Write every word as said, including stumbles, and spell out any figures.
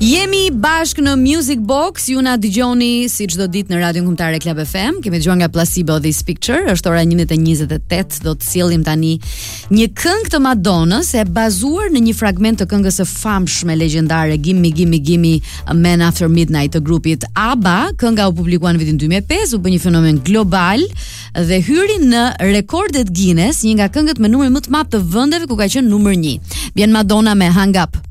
Jemi bashkë në Music Box, ju na dëgjoni si çdo ditë në Radion Kombëtare Club F M. Kemi dëgjuar nga Placebo This Picture, është ora një e njëzet e tetë, do të sjellim tani një këngë të Madonës e bazuar në një fragment të këngës së famshme legjendare Gimme Gimme Gimme A Man After Midnight të grupit ABBA. Kënga u publikua në vitin dy mijë e pesë, u bë një fenomen global dhe hyri në rekordet Guinness, një nga këngët me numrin më të madh të vendeve ku ka qenë numër një. Vjen Madonna me Hang Up